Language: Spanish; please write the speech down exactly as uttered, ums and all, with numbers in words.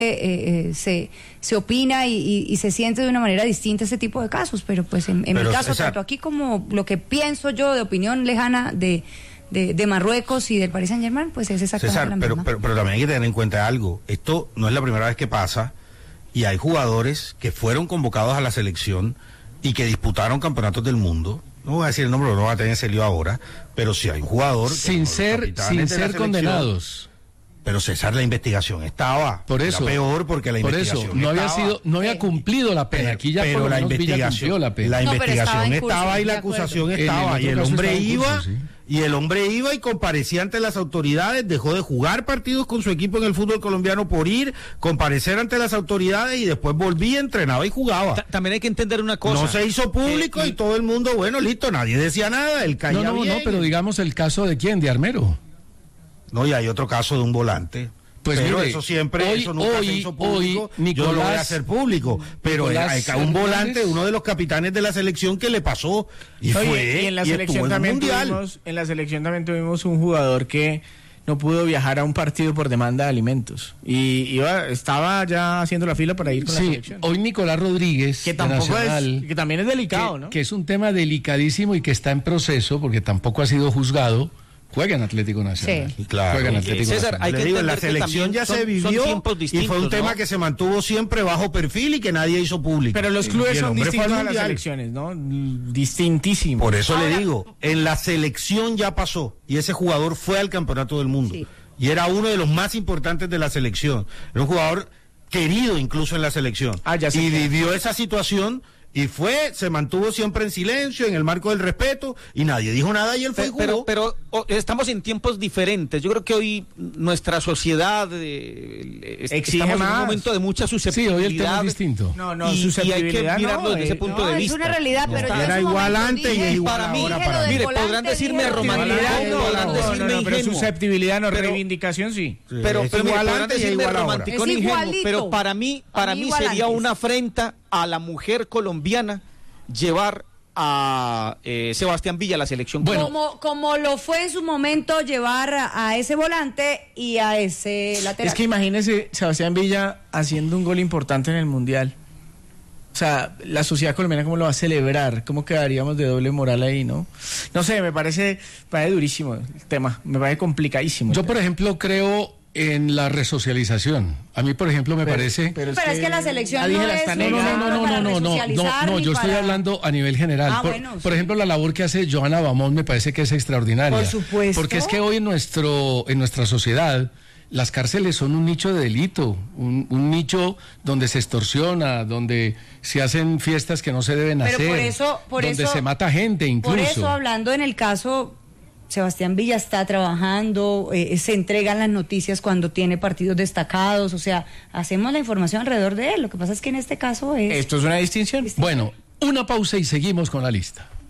Eh, eh, se, se opina y, y, y se siente de una manera distinta ese tipo de casos, pero pues en, en pero, mi caso, César, tanto aquí como lo que pienso yo de opinión lejana de, de, de Marruecos y del Paris Saint-Germain, pues es exactamente César, la pero, misma. pero, pero también hay que tener en cuenta algo, esto no es la primera vez que pasa y hay jugadores que fueron convocados a la selección y que disputaron campeonatos del mundo. No voy a decir el nombre, no va a tener ese lío ahora, pero si hay un jugador sin ser, sin ser condenados. Pero César, la investigación estaba. Por eso. Era peor porque la por investigación eso, no estaba. había sido, no había cumplido la pena. Aquí ya pero por lo la menos Villa investigación, cumplió la pena. La no, investigación estaba, estaba curso, y la acusación En estaba. el Y el otro hombre caso iba, curso, sí. y el hombre iba y comparecía ante las autoridades, dejó de jugar partidos con su equipo en el fútbol colombiano por ir, comparecer ante las autoridades y después volvía, entrenaba y jugaba. Ta- También hay que entender una cosa. No se hizo público eh, y todo el mundo, bueno, listo, nadie decía nada, él caía No, no, bien. no, pero digamos el caso de quién, de Armero. No, y hay otro caso de un volante. Pues pero mire, eso siempre, hoy, eso nunca hoy, se hizo público, hoy, Nicolás, yo lo voy a hacer público, pero Nicolás hay un Hernández, volante, uno de los capitanes de la selección que le pasó, y No, y- fue, y en la y selección estuvo en un también mundial. tuvimos, en la selección también tuvimos un jugador que no pudo viajar a un partido por demanda de alimentos y iba, estaba ya haciendo la fila para ir con sí, la selección. hoy Nicolás Rodríguez, Que de tampoco Nacional, es, que también es delicado, que, ¿no? que es un tema delicadísimo y que está en proceso porque tampoco ha sido juzgado. Juega en Atlético Nacional. Sí. Claro. Juega en Eh, Atlético César, Nacional. hay Le que digo, en la entender que selección también ya son- se son vivió tiempos y fue un distintos, tema ¿no? que se mantuvo siempre bajo perfil y que nadie hizo público. Pero los Y clubes el son hombre fue distintos al a las mundial. selecciones, ¿no? Distintísimos. Por eso Ahora- le digo, en la selección ya pasó y ese jugador fue al campeonato del mundo. Sí. Y era uno de los más importantes de la selección. Era un jugador querido incluso en la selección. Ah, ya sé y que- vivió esa situación y fue, se mantuvo siempre en silencio, en el marco del respeto, y nadie dijo nada y él fue y Pero, jugó. pero, pero, oh, estamos en tiempos diferentes. Yo creo que hoy nuestra sociedad eh, es- Exige estamos en más. un momento de mucha Sí, susceptibilidad. hoy el tema es distinto. No, no, y, y hay que susceptibilidad mirarlo no, desde ese eh, punto No, de es vista. una realidad, pero yo en Era su igual momento antes y dije- es igual para mí, ahora dije para lo mí. del Mire, volante, podrán decirme dije lo del romántico, volante. no, podrán no, decirme no, no, pero ingenuo. susceptibilidad no, Pero- reivindicación sí. Sí, Pero, es pero mire, igual podrán antes y es decirme igual ahora. romántico Es ni ingenuo, igualito. pero para mí, para A mí mí igual sería antes. una afrenta a la mujer colombiana llevar a eh, Sebastián Villa a la selección. Bueno. como, como lo fue en su momento llevar a, a ese volante y a ese lateral. Es que imagínese Sebastián Villa haciendo un gol importante en el Mundial. O sea, la sociedad colombiana cómo lo va a celebrar, cómo quedaríamos de doble moral ahí, ¿no? No sé, me parece, me parece durísimo el tema, me parece complicadísimo. Yo, por ejemplo, creo en la resocialización. A mí, por ejemplo, me Pero- parece... pero Pero es que la selección nadie no la es está un No, no, negando. no, no, no, para no, no, no, resocializar no, ni yo estoy para- hablando a nivel general. Ah, por, bueno, por sí. ejemplo, la labor que hace Johanna Bamón me parece que es extraordinaria. Por supuesto. Porque es que hoy en nuestro, en nuestra sociedad, las cárceles son un nicho de delito, un, un nicho donde se extorsiona, donde se hacen fiestas que no se deben Pero hacer, por eso, por donde eso, se mata gente incluso. Por eso, hablando en el caso, Sebastián Villa está trabajando, eh, se entregan las noticias cuando tiene partidos destacados, o sea, hacemos la información alrededor de él. Lo que pasa es que en este caso es... Esto es una distinción. Bueno, una pausa y seguimos con la lista.